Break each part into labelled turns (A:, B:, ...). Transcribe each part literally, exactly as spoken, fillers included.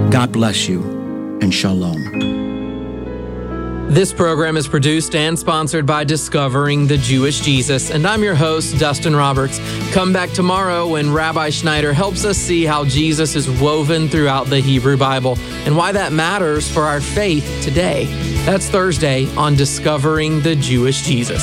A: God bless you, and shalom.
B: This program is produced and sponsored by Discovering the Jewish Jesus, and I'm your host, Dustin Roberts. Come back tomorrow when Rabbi Schneider helps us see how Jesus is woven throughout the Hebrew Bible and why that matters for our faith today. That's Thursday on Discovering the Jewish Jesus.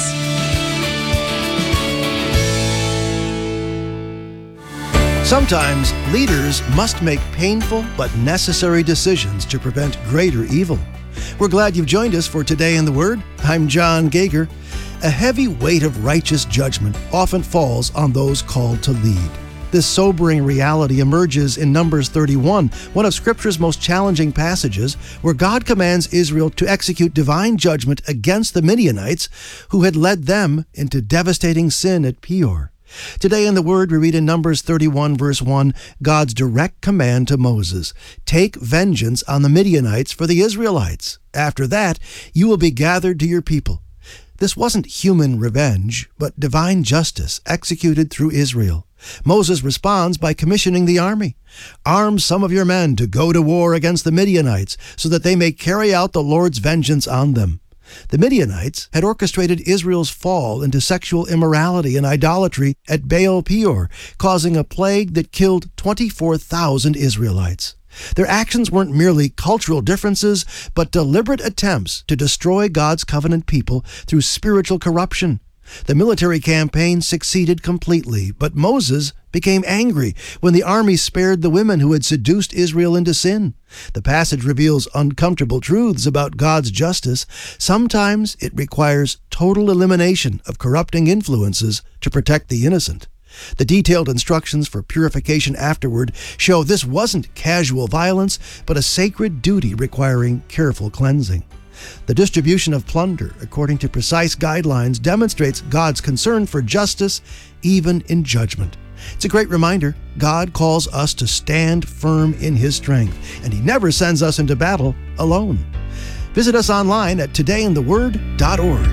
C: Sometimes leaders must make painful but necessary decisions to prevent greater evil. We're glad you've joined us for Today in the Word. I'm John Gager. A heavy weight of righteous judgment often falls on those called to lead. This sobering reality emerges in Numbers thirty-one, one of Scripture's most challenging passages, where God commands Israel to execute divine judgment against the Midianites who had led them into devastating sin at Peor. Today in the Word, we read in Numbers thirty-one, verse one, God's direct command to Moses, "Take vengeance on the Midianites for the Israelites. After that, you will be gathered to your people." This wasn't human revenge, but divine justice executed through Israel. Moses responds by commissioning the army. "Arm some of your men to go to war against the Midianites, so that they may carry out the Lord's vengeance on them." The Midianites had orchestrated Israel's fall into sexual immorality and idolatry at Baal Peor, causing a plague that killed twenty-four thousand Israelites. Their actions weren't merely cultural differences, but deliberate attempts to destroy God's covenant people through spiritual corruption. The military campaign succeeded completely, but Moses became angry when the army spared the women who had seduced Israel into sin. The passage reveals uncomfortable truths about God's justice. Sometimes it requires total elimination of corrupting influences to protect the innocent. The detailed instructions for purification afterward show this wasn't casual violence, but a sacred duty requiring careful cleansing. The distribution of plunder, according to precise guidelines, demonstrates God's concern for justice, even in judgment. It's a great reminder God calls us to stand firm in His strength, and He never sends us into battle alone. Visit us online at today in the word dot org.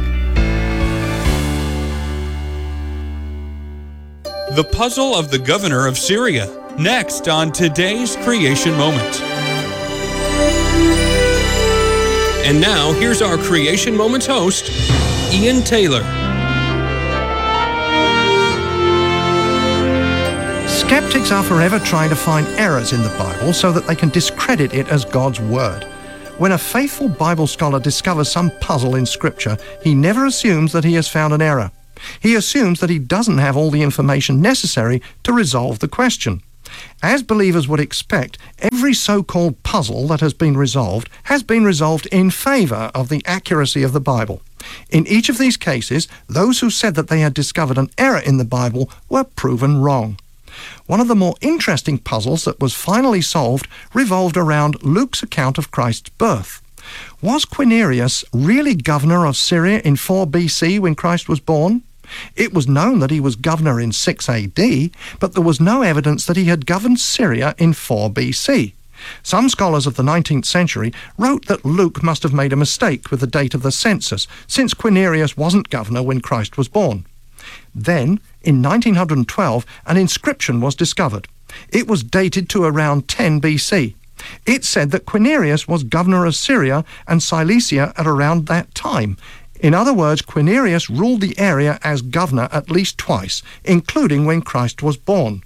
D: The puzzle of the governor of Syria, next on today's Creation Moment. And now, here's our Creation Moments host, Ian Taylor.
E: Skeptics are forever trying to find errors in the Bible so that they can discredit it as God's Word. When a faithful Bible scholar discovers some puzzle in Scripture, he never assumes that he has found an error. He assumes that he doesn't have all the information necessary to resolve the question. As believers would expect, every so-called puzzle that has been resolved has been resolved in favor of the accuracy of the Bible. In each of these cases, those who said that they had discovered an error in the Bible were proven wrong. One of the more interesting puzzles that was finally solved revolved around Luke's account of Christ's birth. Was Quirinius really governor of Syria in four B C when Christ was born? It was known that he was governor in six A D, but there was no evidence that he had governed Syria in four B C. Some scholars of the nineteenth century wrote that Luke must have made a mistake with the date of the census, since Quirinius wasn't governor when Christ was born. Then, in nineteen twelve, an inscription was discovered. It was dated to around ten B C. It said that Quirinius was governor of Syria and Cilicia at around that time. In other words, Quirinius ruled the area as governor at least twice, including when Christ was born.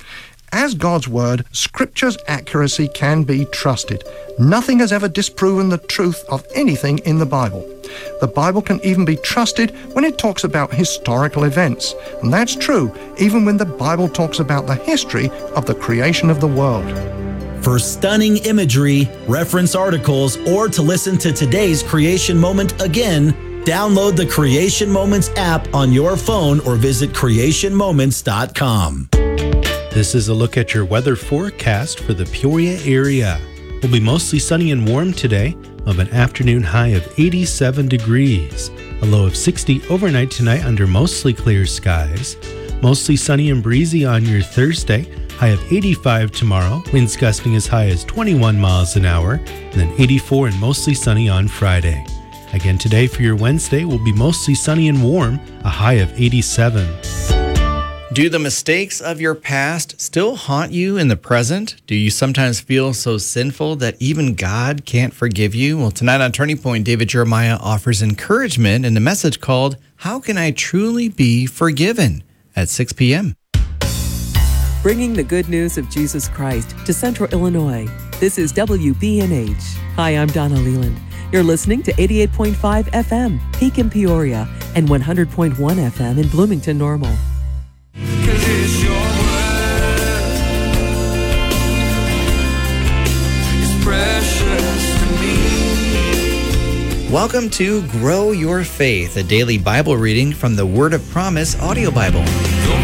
E: As God's Word, Scripture's accuracy can be trusted. Nothing has ever disproven the truth of anything in the Bible. The Bible can even be trusted when it talks about historical events, and that's true even when the Bible talks about the history of the creation of the world.
F: For stunning imagery, reference articles, or to listen to today's Creation Moment again, download the Creation Moments app on your phone or visit creation moments dot com.
G: This is a look at your weather forecast for the Peoria area. We'll be mostly sunny and warm today, of an afternoon high of eighty-seven degrees. A low of sixty overnight tonight under mostly clear skies. Mostly sunny and breezy on your Thursday, high of eighty-five tomorrow, winds gusting as high as twenty-one miles an hour, and then eighty-four and mostly sunny on Friday. Again today for your Wednesday will be mostly sunny and warm, a high of eighty-seven.
H: Do the mistakes of your past still haunt you in the present? Do you sometimes feel so sinful that even God can't forgive you? Well, tonight on Turning Point, David Jeremiah offers encouragement in a message called, How Can I Truly Be Forgiven? At six p.m.
I: Bringing the good news of Jesus Christ to Central Illinois. This is W B N H. Hi, I'm Donna Leland. You're listening to eighty-eight point five F M, Peak in Peoria, and one hundred point one F M in Bloomington Normal.
H: Welcome to Grow Your Faith, a daily Bible reading from the Word of Promise audio Bible.